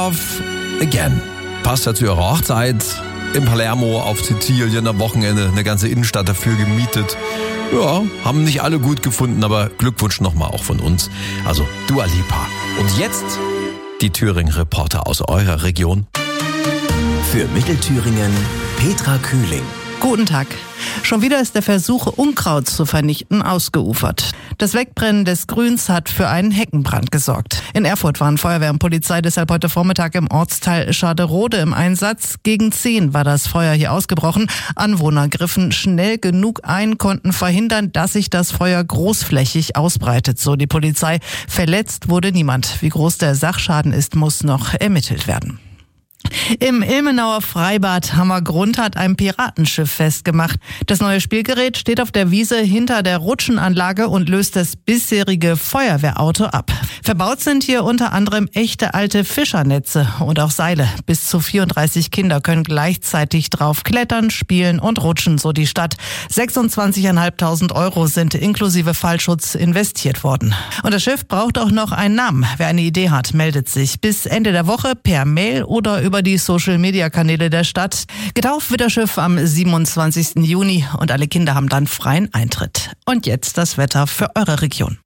Love Again. Passt ja zu ihrer Hochzeit. In Palermo auf Sizilien am Wochenende eine ganze Innenstadt dafür gemietet. Ja, haben nicht alle gut gefunden, aber Glückwunsch nochmal auch von uns. Also Dua Lipa. Und jetzt die Thüringen-Reporter aus eurer Region. Für Mittelthüringen Petra Kühling. Guten Tag. Schon wieder ist der Versuch, Unkraut zu vernichten, ausgeufert. Das Wegbrennen des Grüns hat für einen Heckenbrand gesorgt. In Erfurt waren Feuerwehr und Polizei deshalb heute Vormittag im Ortsteil Schaderode im Einsatz. Gegen 10 war das Feuer hier ausgebrochen. Anwohner griffen schnell genug ein, konnten verhindern, dass sich das Feuer großflächig ausbreitet, so die Polizei. Verletzt wurde niemand. Wie groß der Sachschaden ist, muss noch ermittelt werden. Im Ilmenauer Freibad Hammergrund hat ein Piratenschiff festgemacht. Das neue Spielgerät steht auf der Wiese hinter der Rutschenanlage und löst das bisherige Feuerwehrauto ab. Verbaut sind hier unter anderem echte alte Fischernetze und auch Seile. Bis zu 34 Kinder können gleichzeitig drauf klettern, spielen und rutschen, so die Stadt. 26.500 € sind inklusive Fallschutz investiert worden. Und das Schiff braucht auch noch einen Namen. Wer eine Idee hat, meldet sich bis Ende der Woche per Mail oder über die Social-Media-Kanäle der Stadt. Getauft wird das Schiff am 27. Juni und alle Kinder haben dann freien Eintritt. Und jetzt das Wetter für eure Region.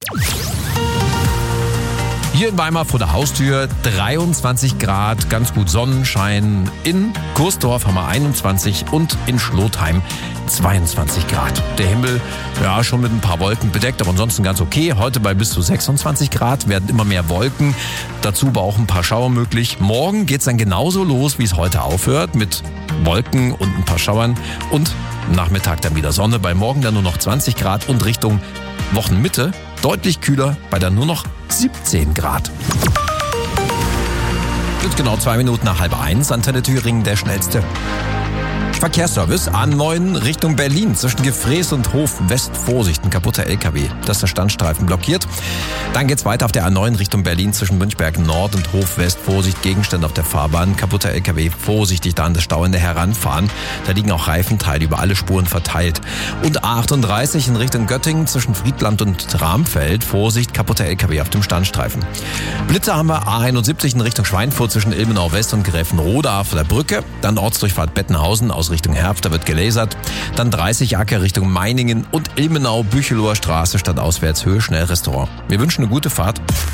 Hier in Weimar vor der Haustür 23 Grad, ganz gut Sonnenschein. In Kursdorf haben wir 21 und in Schlotheim 22 Grad. Der Himmel, ja, schon mit ein paar Wolken bedeckt, aber ansonsten ganz okay. Heute bei bis zu 26 Grad werden immer mehr Wolken. Dazu aber auch ein paar Schauer möglich. Morgen geht's dann genauso los, wie es heute aufhört, mit Wolken und ein paar Schauern. Und Nachmittag dann wieder Sonne. Bei morgen dann nur noch 20 Grad und Richtung Wochenmitte deutlich kühler bei dann nur noch 17 Grad. Jetzt genau 2 Minuten nach 12:30, Antenne Thüringen, der schnellste Verkehrsservice. A9 Richtung Berlin zwischen Gefrees und Hof West. Vorsicht, ein kaputter LKW. Das ist der Standstreifen blockiert. Dann geht's weiter auf der A9 Richtung Berlin zwischen Münchberg Nord und Hof West. Vorsicht, Gegenstände auf der Fahrbahn. Kaputter LKW. Vorsichtig da an das Stauende heranfahren. Da liegen auch Reifenteile über alle Spuren verteilt. Und A38 in Richtung Göttingen zwischen Friedland und Ramfeld. Vorsicht, kaputter LKW auf dem Standstreifen. Blitzer haben wir A71 in Richtung Schweinfurt zwischen Ilmenau West und Gräfenrode auf der Brücke. Dann Ortsdurchfahrt Bettenhausen aus Richtung Herft, da wird gelasert. Dann 30 Acker Richtung Meiningen und Ilmenau, Büchelower Straße statt Auswärtshöhe Schnellrestaurant. Wir wünschen eine gute Fahrt.